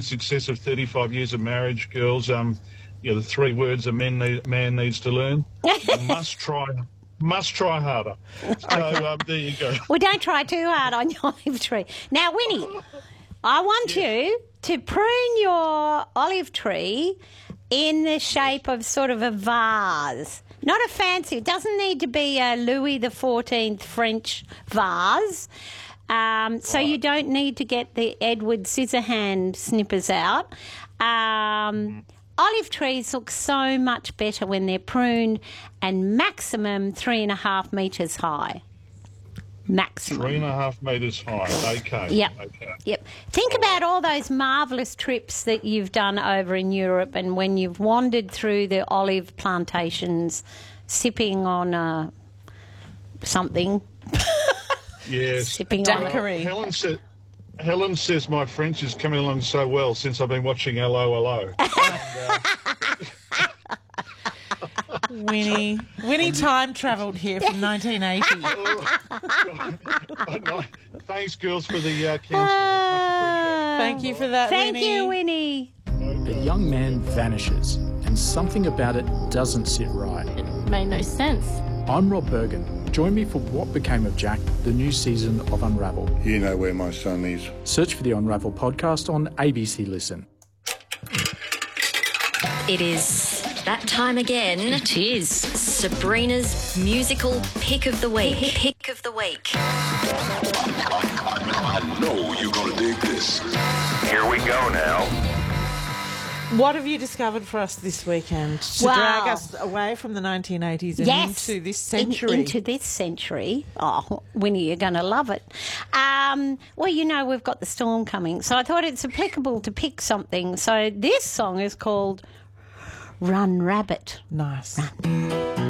success of 35 years of marriage, girls, the 3 words a man needs to learn. Must try harder. So there you go. Well, don't try too hard on your olive tree. Now, Winnie, I want you to prune your olive tree in the shape of sort of a vase. Not a fancy, it doesn't need to be a Louis XIV French vase. So you don't need to get the Edward Scissorhand snippers out. Olive trees look so much better when they're pruned and maximum 3.5 metres high. Maximum. 3.5 metres high. Okay. Yep. Okay. Yep. Think about all those marvellous trips that you've done over in Europe and when you've wandered through the olive plantations sipping on something. Yes. Sipping daiquiri. on Helen says my French is coming along so well since I've been watching Hello. Winnie time travelled here from 1980. Thanks, girls, for the counselling. Thank you for that, Thank Winnie. you, Winnie. A young man vanishes, and something about it doesn't sit right. It made no sense. I'm Rob Bergen. Join me for What Became of Jack, the new season of Unravel. You know where my son is. Search for the Unravel podcast on ABC Listen. It is that time again. It is. Sabrina's musical pick of the week. Pick of the week. I know you're going to dig this. Here we go now. What have you discovered for us this weekend to drag us away from the 1980s and into this century? Into this century. Oh, Winnie, you're going to love it. Well, we've got the storm coming, so I thought it's applicable to pick something. So this song is called Run Rabbit. Nice. Run.